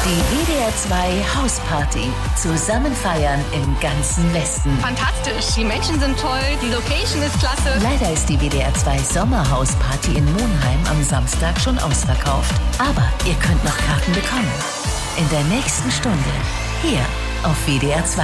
Die WDR 2 Hausparty. Zusammen feiern im ganzen Westen. Fantastisch, die Menschen sind toll, die Location ist klasse. Leider ist die WDR 2 Sommerhausparty in Monheim am Samstag schon ausverkauft. Aber ihr könnt noch Karten bekommen. In der nächsten Stunde. Hier auf WDR 2.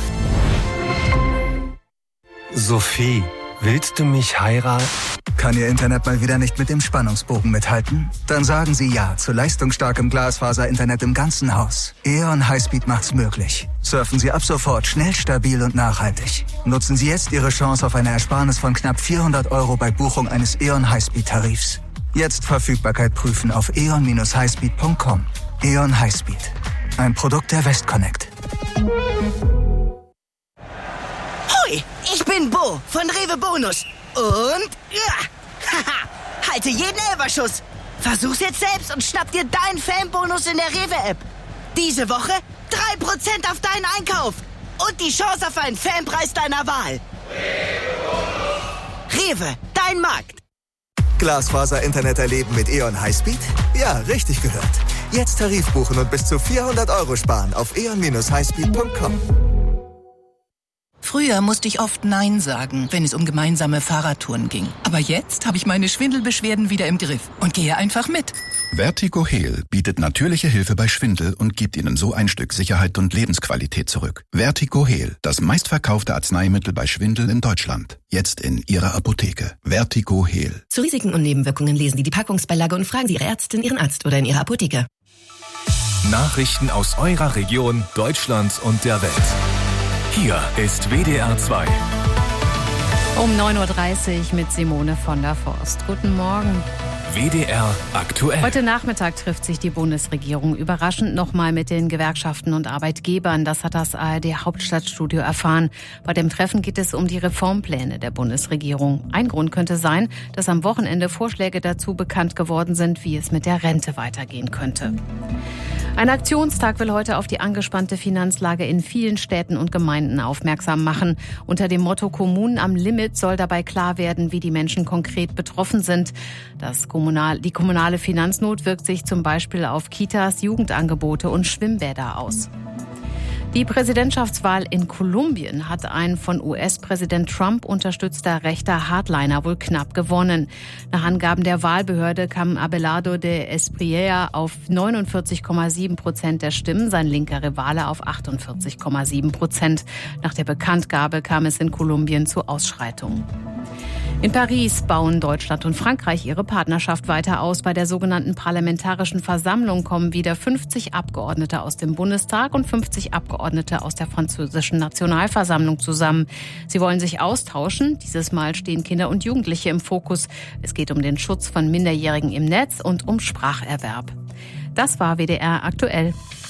Sophie, willst du mich heiraten? Kann Ihr Internet mal wieder nicht mit dem Spannungsbogen mithalten? Dann sagen Sie ja zu leistungsstarkem Glasfaser-Internet im ganzen Haus. E.ON Highspeed macht's möglich. Surfen Sie ab sofort schnell, stabil und nachhaltig. Nutzen Sie jetzt Ihre Chance auf eine Ersparnis von knapp 400 € bei Buchung eines E.ON Highspeed-Tarifs. Jetzt Verfügbarkeit prüfen auf eon-highspeed.com. E.ON Highspeed. Ein Produkt der Westconnect. Hoi, ich bin Bo von Rewe Bonus. Und haha, halte jeden Elferschuss. Versuch's jetzt selbst und schnapp dir deinen Fanbonus in der Rewe-App. Diese Woche 3% auf deinen Einkauf und die Chance auf einen Fanpreis deiner Wahl. Rewe, dein Markt. Glasfaser-Internet erleben mit E.ON Highspeed? Ja, richtig gehört. Jetzt Tarif buchen und bis zu 400 € sparen auf eon-highspeed.com. Früher musste ich oft Nein sagen, wenn es um gemeinsame Fahrradtouren ging. Aber jetzt habe ich meine Schwindelbeschwerden wieder im Griff und gehe einfach mit. Vertigo Heal bietet natürliche Hilfe bei Schwindel und gibt Ihnen so ein Stück Sicherheit und Lebensqualität zurück. Vertigo Heal, das meistverkaufte Arzneimittel bei Schwindel in Deutschland. Jetzt in Ihrer Apotheke. Vertigo Heal. Zu Risiken und Nebenwirkungen lesen Sie die Packungsbeilage und fragen Sie Ihre Ärztin, Ihren Arzt oder in Ihrer Apotheke. Nachrichten aus eurer Region, Deutschland und der Welt. Hier ist WDR 2. Um 9.30 Uhr mit Simone von der Forst. Guten Morgen. WDR aktuell. Heute Nachmittag trifft sich die Bundesregierung überraschend nochmal mit den Gewerkschaften und Arbeitgebern. Das hat das ARD-Hauptstadtstudio erfahren. Bei dem Treffen geht es um die Reformpläne der Bundesregierung. Ein Grund könnte sein, dass am Wochenende Vorschläge dazu bekannt geworden sind, wie es mit der Rente weitergehen könnte. Ein Aktionstag will heute auf die angespannte Finanzlage in vielen Städten und Gemeinden aufmerksam machen. Unter dem Motto Kommunen am Limit soll dabei klar werden, wie die Menschen konkret betroffen sind. Die kommunale Finanznot wirkt sich zum Beispiel auf Kitas, Jugendangebote und Schwimmbäder aus. Die Präsidentschaftswahl in Kolumbien hat ein von US-Präsident Trump unterstützter rechter Hardliner wohl knapp gewonnen. Nach Angaben der Wahlbehörde kam Abelardo de Espriella auf 49,7% der Stimmen, sein linker Rivale auf 48,7%. Nach der Bekanntgabe kam es in Kolumbien zu Ausschreitungen. In Paris bauen Deutschland und Frankreich ihre Partnerschaft weiter aus. Bei der sogenannten Parlamentarischen Versammlung kommen wieder 50 Abgeordnete aus dem Bundestag und 50 Abgeordnete aus der französischen Nationalversammlung zusammen. Sie wollen sich austauschen. Dieses Mal stehen Kinder und Jugendliche im Fokus. Es geht um den Schutz von Minderjährigen im Netz und um Spracherwerb. Das war WDR aktuell.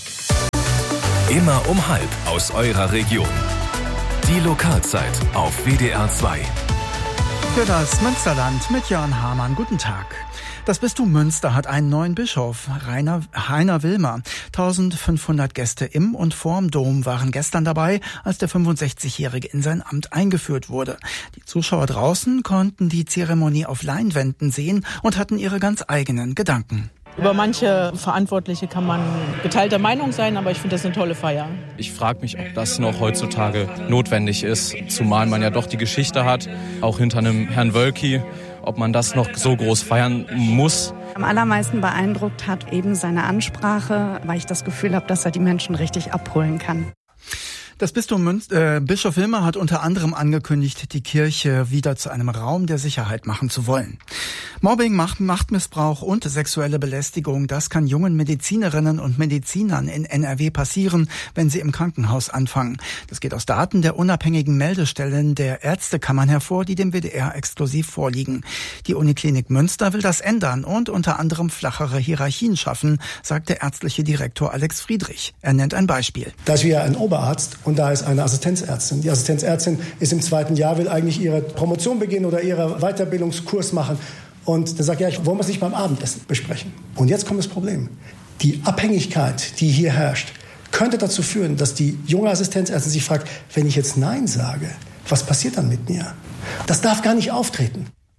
Immer um 12:30 aus eurer Region. Die Lokalzeit auf WDR 2. Für das Münsterland mit Jörn Hamann. Guten Tag. Das Bistum Münster hat einen neuen Bischof, Heiner Wilmer. 1500 Gäste im und vorm Dom waren gestern dabei, als der 65-Jährige in sein Amt eingeführt wurde. Die Zuschauer draußen konnten die Zeremonie auf Leinwänden sehen und hatten ihre ganz eigenen Gedanken. Über manche Verantwortliche kann man geteilter Meinung sein, aber ich finde das eine tolle Feier. Ich frage mich, ob das noch heutzutage notwendig ist, zumal man ja doch die Geschichte hat, auch hinter einem Herrn Wölki, ob man das noch so groß feiern muss. Am allermeisten beeindruckt hat eben seine Ansprache, weil ich das Gefühl habe, dass er die Menschen richtig abholen kann. Das Bistum Bischof Wilmer hat unter anderem angekündigt, die Kirche wieder zu einem Raum der Sicherheit machen zu wollen. Mobbing, Machtmissbrauch und sexuelle Belästigung, das kann jungen Medizinerinnen und Medizinern in NRW passieren, wenn sie im Krankenhaus anfangen. Das geht aus Daten der unabhängigen Meldestellen der Ärztekammern hervor, die dem WDR exklusiv vorliegen. Die Uniklinik Münster will das ändern und unter anderem flachere Hierarchien schaffen, sagt der ärztliche Direktor Alex Friedrich. Er nennt ein Beispiel. Da ist wieder ein Oberarzt und da ist eine Assistenzärztin. Die Assistenzärztin ist im 2. Jahr, will eigentlich ihre Promotion beginnen oder ihren Weiterbildungskurs machen. Und der sagt, ja, wollen wir es nicht beim Abendessen besprechen. Und jetzt kommt das Problem. Die Abhängigkeit, die hier herrscht, könnte dazu führen, dass die junge Assistenzärztin sich fragt, wenn ich jetzt Nein sage, was passiert dann mit mir? Das darf gar nicht auftreten.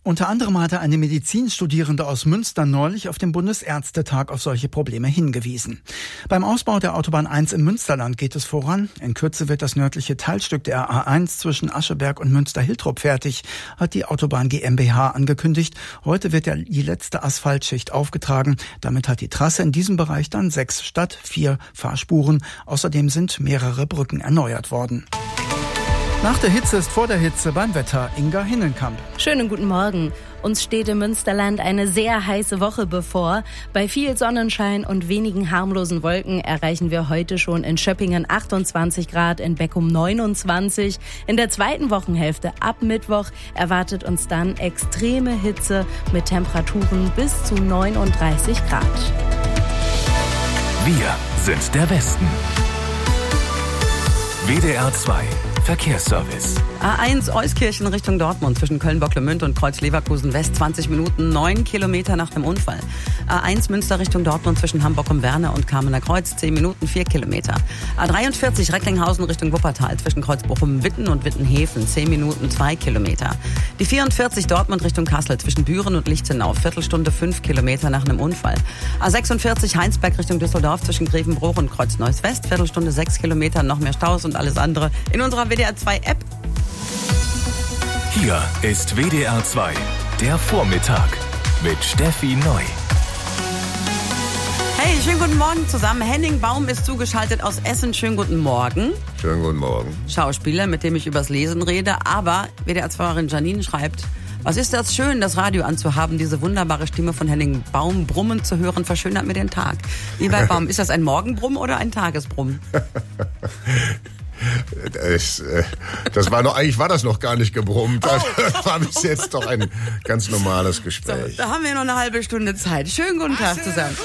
Unter anderem hatte eine Medizinstudierende aus Münster neulich auf dem Bundesärztetag auf solche Probleme hingewiesen. Beim Ausbau der Autobahn 1 im Münsterland geht es voran. In Kürze wird das nördliche Teilstück der A1 zwischen Ascheberg und Münster-Hiltrop fertig, hat die Autobahn GmbH angekündigt. Heute wird die letzte Asphaltschicht aufgetragen. Damit hat die Trasse in diesem Bereich dann 6 statt 4 Fahrspuren. Außerdem sind mehrere Brücken erneuert worden. Nach der Hitze ist vor der Hitze beim Wetter. Inga Hinnenkamp. Schönen guten Morgen. Uns steht im Münsterland eine sehr heiße Woche bevor. Bei viel Sonnenschein und wenigen harmlosen Wolken erreichen wir heute schon in Schöppingen 28 Grad, in Beckum 29. In der zweiten Wochenhälfte ab Mittwoch erwartet uns dann extreme Hitze mit Temperaturen bis zu 39 Grad. Wir sind der Westen. WDR 2 Verkehrsservice. A1 Euskirchen Richtung Dortmund zwischen Köln-Bocklemünd und Kreuz-Leverkusen West 20 Minuten, 9 Kilometer nach dem Unfall. A1 Münster Richtung Dortmund zwischen Hamburg-um-Werner und Kamener Kreuz 10 Minuten, 4 Kilometer. A43 Recklinghausen Richtung Wuppertal zwischen Kreuzbochum-Witten und Wittenhäfen 10 Minuten, 2 Kilometer. Die 44 Dortmund Richtung Kassel zwischen Büren und Lichtenau, Viertelstunde 5 Kilometer nach einem Unfall. A46 Heinsberg Richtung Düsseldorf zwischen Grevenbruch und Kreuz-Neuss West, Viertelstunde 6 Kilometer, noch mehr Staus und alles andere in unserer WDR 2 App. Hier ist WDR 2, der Vormittag mit Steffi Neu. Hey, schönen guten Morgen zusammen. Henning Baum ist zugeschaltet aus Essen. Schönen guten Morgen. Schönen guten Morgen. Schauspieler, mit dem ich übers Lesen rede. Aber WDR-2-Fahrerin Janine schreibt, was ist das schön, das Radio anzuhaben, diese wunderbare Stimme von Henning Baum brummen zu hören, verschönert mir den Tag. Lieber Baum, ist das ein Morgenbrumm oder ein Tagesbrumm? Das war noch, eigentlich war das noch gar nicht gebrummt. Das war bis jetzt doch ein ganz normales Gespräch. So, da haben wir noch eine halbe Stunde Zeit. Schönen guten Tag zusammen.